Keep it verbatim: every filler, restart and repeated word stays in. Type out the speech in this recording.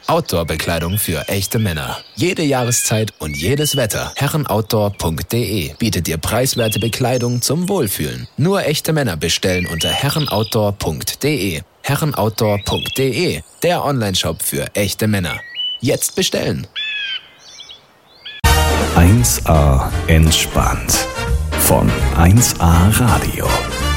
Outdoor-Bekleidung für echte Männer. Jede Jahreszeit und jedes Wetter. herrenoutdoor punkt de bietet dir preiswerte Bekleidung zum Wohlfühlen. Nur echte Männer bestellen unter herrenoutdoor punkt de. herrenoutdoor punkt de, der Onlineshop für echte Männer. Jetzt bestellen. eins A entspannt von eins A Radio.